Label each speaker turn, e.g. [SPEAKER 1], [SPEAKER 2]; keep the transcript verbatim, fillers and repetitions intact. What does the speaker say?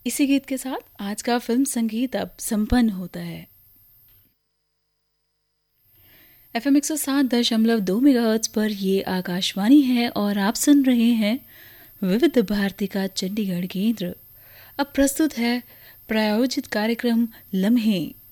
[SPEAKER 1] इसी गीत के साथ आज का फिल्म संगीत अब संपन्न होता है। एफ एम एक सौ सात दशमलव दो मेगाहर्ट्ज पर ये आकाशवाणी है और आप सुन रहे हैं विविध भारती का चंडीगढ़ केंद्र। अब प्रस्तुत है प्रायोजित कार्यक्रम लम्हे।